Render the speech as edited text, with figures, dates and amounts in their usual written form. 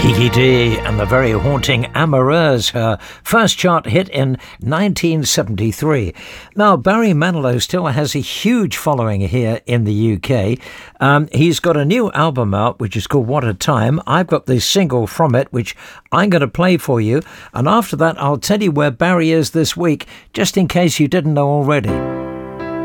Kiki Dee and the very haunting Amoureuse, her first chart hit in 1973. Now, Barry Manilow still has a huge following here in the UK. He's got a new album out, which is called What a Time. I've got this single from it, which I'm going to play for you. And after that, I'll tell you where Barry is this week, just in case you didn't know already.